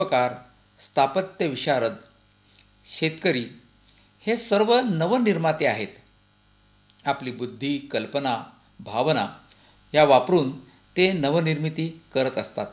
शिल्पकार, स्थापत्य विशारद, शेतकरी हे सर्व नवनिर्माते आहेत. आपली बुद्धी, कल्पना, भावना या वापरून ते नवनिर्मिती करत असतात.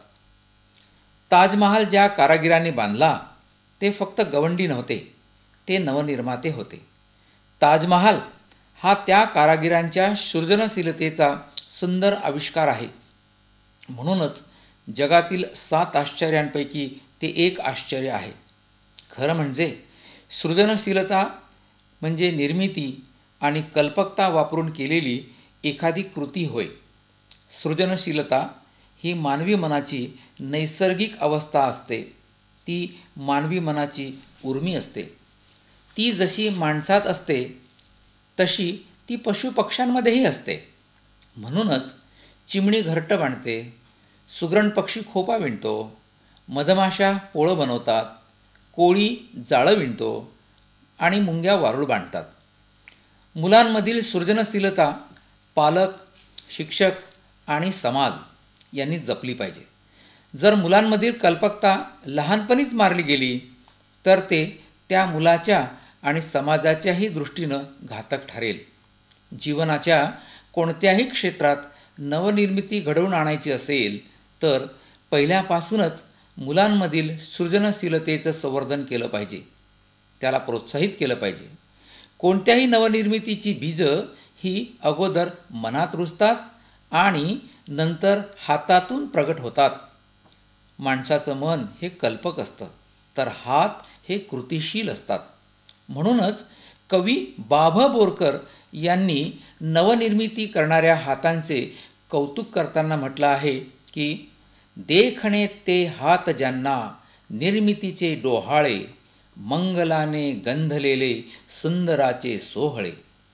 ताजमहाल ज्या कारागिरांनी बांधला ते फक्त गवंडी नव्हते, ते नवनिर्माते होते. ताजमहाल हा त्या कारागिरांच्या सृजनशीलतेचा सुंदर आविष्कार आहे. म्हणूनच जगातील 7 आश्चर्यांपैकी ते एक आश्चर्य आहे. खरं म्हणजे सृजनशीलता म्हणजे निर्मिती आणि कल्पकता वापरून केलेली एखादी कृती होय. सृजनशीलता ही मानवी मनाची नैसर्गिक अवस्था असते. ती मानवी मनाची उर्मी असते. ती जशी माणसात असते तशी ती पशुपक्ष्यांमध्येही असते. म्हणूनच चिमणी घरटं बांधते, सुगरण पक्षी खोपा विणतो, मधमाशा पोळं बनवतात, कोळी जाळं विणतो आणि मुंग्या वारूळ बांधतात. मुलांमधील सृजनशीलता पालक, शिक्षक आणि समाज यांनी जपली पाहिजे. जर मुलांमधील कल्पकता लहानपणीच मारली गेली तर ते त्या मुलाच्या आणि समाजाच्याही दृष्टीनं घातक ठरेल. जीवनाच्या कोणत्याही क्षेत्रात नवनिर्मिती घडवून आणायची असेल तर पहिल्यापासूनच मुलांमधील सृजनशीलतेचं संवर्धन केलं पाहिजे, त्याला प्रोत्साहित केलं पाहिजे. कोणत्याही नवनिर्मितीची बीजं ही अगोदर मनात रुजतात आणि नंतर हातातून प्रगट होतात. माणसाचं मन हे कल्पक असतं, तर हात हे कृतिशील असतात. म्हणूनच कवी बा.भ. बोरकर यांनी नवनिर्मिती करणाऱ्या हातांचे कौतुक करताना म्हटलं आहे की, देखणे ते हात ज्यांना निर्मितीचे डोहाळे, मंगलाने गंधलेले सुंदराचे सोहळे.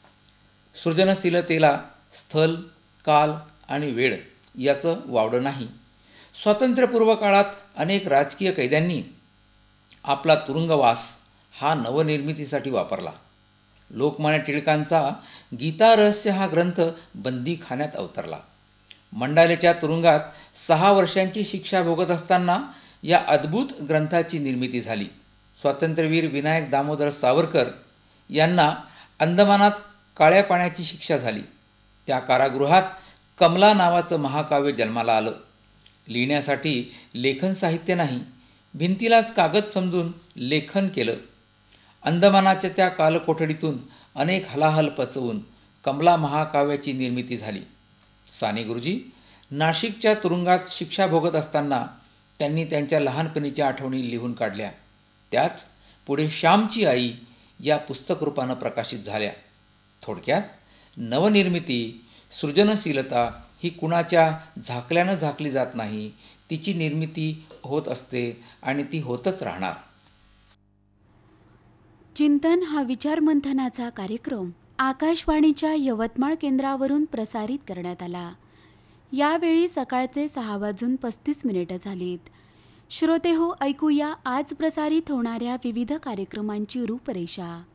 सृजनशीलतेला स्थल, काल आणि वेळ याचं वावडं नाही. स्वातंत्र्यपूर्व काळात अनेक राजकीय कैद्यांनी आपला तुरुंगवास हा नवनिर्मितीसाठी वापरला. लोकमान्य टिळकांचा गीता रहस्य हा ग्रंथ बंदीखान्यात अवतरला. मंडालेच्या तुरुंगात 6 वर्षांची शिक्षा भोगत असताना या अद्भुत ग्रंथाची निर्मिती झाली. स्वातंत्र्यवीर विनायक दामोदर सावरकर यांना अंदमानात काळ्या पाण्याची शिक्षा झाली. त्या कारागृहात कमला नावाचं महाकाव्य जन्माला आलं. लिहिण्यासाठी लेखन साहित्य नाही, भिंतीलाच कागद समजून लेखन केलं. अंदमानाच्या त्या कालकोठडीतून अनेक हलाहल पचवून कमला महाकाव्याची निर्मिती झाली. साने गुरुजी नाशिकच्या तुरुंगात शिक्षा भोगत असताना त्यांनी त्यांच्या लहानपणीच्या आठवणी लिहून काढल्या. त्याच पुढे श्यामची आई या पुस्तकरूपानं प्रकाशित झाल्या. थोडक्यात नवनिर्मिती, सृजनशीलता ही कुणाच्या झाकल्यानं झाकली जात नाही, तिची निर्मिती होत असते आणि ती होतच राहणार. चिंतन हा विचारमंथनाचा कार्यक्रम आकाशवाणीच्या यवतमाळ केंद्रावरून प्रसारित करण्यात आला. यावेळी सकाळचे 6:35 झालीत. श्रोतेहो, ऐकूया आज प्रसारित होणाऱ्या विविध कार्यक्रमांची रूपरेषा.